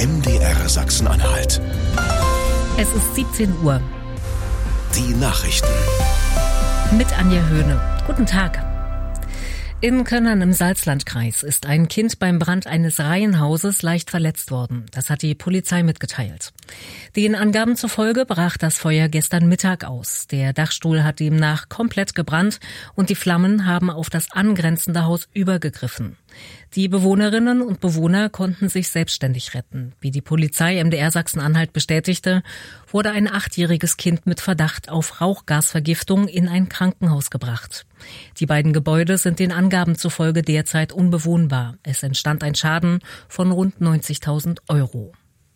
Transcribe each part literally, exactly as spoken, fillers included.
M D R Sachsen-Anhalt. Es ist siebzehn Uhr. Die Nachrichten. Mit Anja Höhne. Guten Tag. In Könnern im Salzlandkreis ist ein Kind beim Brand eines Reihenhauses leicht verletzt worden. Das hat die Polizei mitgeteilt. Den Angaben zufolge brach das Feuer gestern Mittag aus. Der Dachstuhl hat demnach komplett gebrannt und die Flammen haben auf das angrenzende Haus übergegriffen. Die Bewohnerinnen und Bewohner konnten sich selbstständig retten. Wie die Polizei M D R Sachsen-Anhalt bestätigte, wurde ein achtjähriges Kind mit Verdacht auf Rauchgasvergiftung in ein Krankenhaus gebracht. Die beiden Gebäude sind den Angaben zufolge derzeit unbewohnbar. Es entstand ein Schaden von rund neunzigtausend Euro.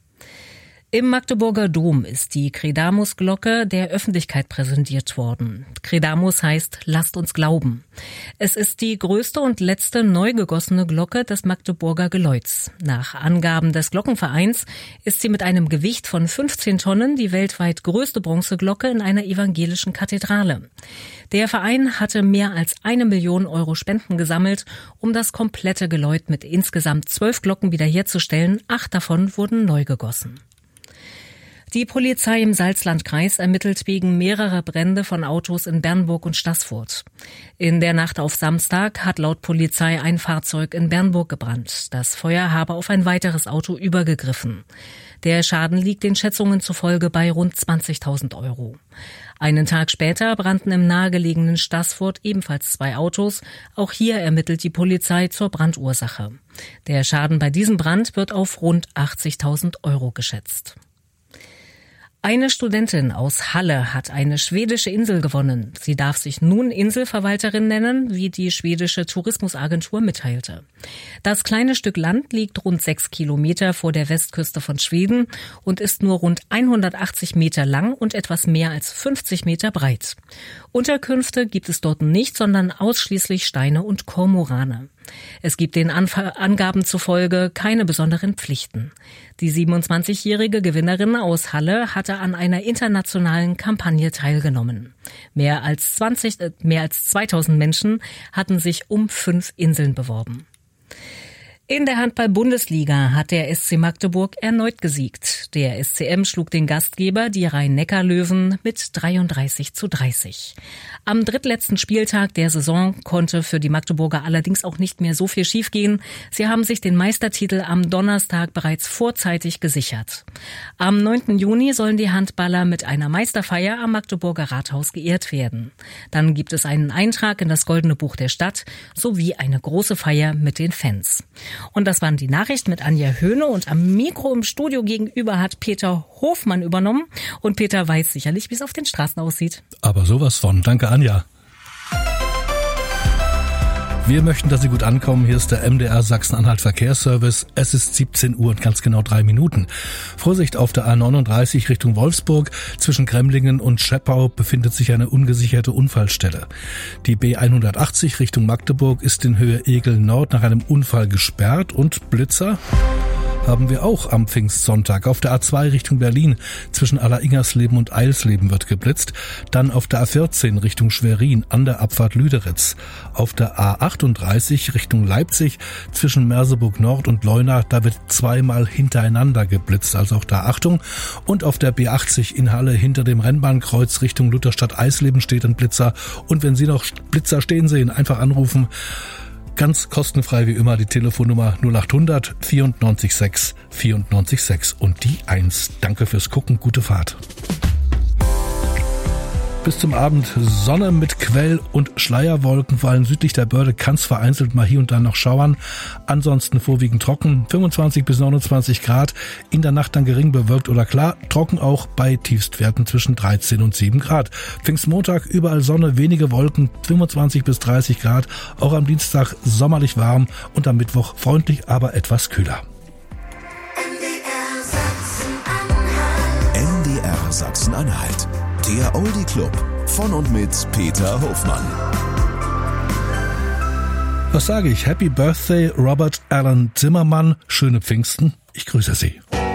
Im Magdeburger Dom ist die Credamus-Glocke der Öffentlichkeit präsentiert worden. Credamus heißt lasst uns glauben. Es ist die größte und letzte neu gegossene Glocke des Magdeburger Geläuts. Nach Angaben des Glockenvereins ist sie mit einem Gewicht von fünfzehn Tonnen die weltweit größte Bronzeglocke in einer evangelischen Kathedrale. Der Verein hatte mehr als eine Million Euro Spenden gesammelt, um das komplette Geläut mit insgesamt zwölf Glocken wiederherzustellen. Acht davon wurden neu gegossen. Die Polizei im Salzlandkreis ermittelt wegen mehrerer Brände von Autos in Bernburg und Staßfurt. In der Nacht auf Samstag hat laut Polizei ein Fahrzeug in Bernburg gebrannt. Das Feuer habe auf ein weiteres Auto übergegriffen. Der Schaden liegt den Schätzungen zufolge bei rund zwanzigtausend Euro. Einen Tag später brannten im nahegelegenen Staßfurt ebenfalls zwei Autos. Auch hier ermittelt die Polizei zur Brandursache. Der Schaden bei diesem Brand wird auf rund achtzigtausend Euro geschätzt. Eine Studentin aus Halle hat eine schwedische Insel gewonnen. Sie darf sich nun Inselverwalterin nennen, wie die schwedische Tourismusagentur mitteilte. Das kleine Stück Land liegt rund sechs Kilometer vor der Westküste von Schweden und ist nur rund hundertachtzig Meter lang und etwas mehr als fünfzig Meter breit. Unterkünfte gibt es dort nicht, sondern ausschließlich Steine und Kormorane. Es gibt den Anf- Angaben zufolge keine besonderen Pflichten. Die siebenundzwanzigjährige Gewinnerin aus Halle hatte an einer internationalen Kampagne teilgenommen. Mehr als zwanzig, äh, mehr als zweitausend Menschen hatten sich um fünf Inseln beworben. In der Handball-Bundesliga hat der S C Magdeburg erneut gesiegt. Der S C M schlug den Gastgeber, die Rhein-Neckar-Löwen, mit dreiunddreißig zu dreißig. Am drittletzten Spieltag der Saison konnte für die Magdeburger allerdings auch nicht mehr so viel schiefgehen. Sie haben sich den Meistertitel am Donnerstag bereits vorzeitig gesichert. Am neunten Juni sollen die Handballer mit einer Meisterfeier am Magdeburger Rathaus geehrt werden. Dann gibt es einen Eintrag in das Goldene Buch der Stadt sowie eine große Feier mit den Fans. Und das waren die Nachrichten mit Anja Höhne und am Mikro im Studio gegenüber hat Peter Hofmann übernommen. Und Peter weiß sicherlich, wie es auf den Straßen aussieht. Aber sowas von. Danke, Anja. Wir möchten, dass Sie gut ankommen. Hier ist der M D R Sachsen-Anhalt Verkehrsservice. Es ist siebzehn Uhr und ganz genau drei Minuten. Vorsicht auf der A neununddreißig Richtung Wolfsburg. Zwischen Kremlingen und Schepau befindet sich eine ungesicherte Unfallstelle. Die B hundertachtzig Richtung Magdeburg ist in Höhe Egel Nord nach einem Unfall gesperrt und Blitzer haben wir auch am Pfingstsonntag. Auf der A zwei Richtung Berlin zwischen Alleringers-Leben und Eilsleben wird geblitzt. Dann auf der A vierzehn Richtung Schwerin an der Abfahrt Lüderitz. Auf der A achtunddreißig Richtung Leipzig zwischen Merseburg Nord und Leuna, da wird zweimal hintereinander geblitzt, also auch da Achtung. Und auf der B achtzig in Halle hinter dem Rennbahnkreuz Richtung Lutherstadt Eisleben steht ein Blitzer. Und wenn Sie noch Blitzer stehen sehen, einfach anrufen. Ganz kostenfrei wie immer die Telefonnummer null acht hundert vierundneunzig sechs vierundneunzig sechs und die eins. Danke fürs Gucken, gute Fahrt. Bis zum Abend Sonne mit Quell- und Schleierwolken, vor allem südlich der Börde kann es vereinzelt mal hier und da noch schauern. Ansonsten vorwiegend trocken, fünfundzwanzig bis neunundzwanzig Grad. In der Nacht dann gering bewölkt oder klar, trocken auch bei Tiefstwerten zwischen dreizehn und sieben Grad. Pfingstmontag überall Sonne, wenige Wolken, fünfundzwanzig bis dreißig Grad. Auch am Dienstag sommerlich warm und am Mittwoch freundlich, aber etwas kühler. M D R Sachsen-Anhalt. Der Oldie Club von und mit Peter Hofmann. Was sage ich? Happy Birthday, Robert Alan Zimmermann. Schöne Pfingsten. Ich grüße Sie.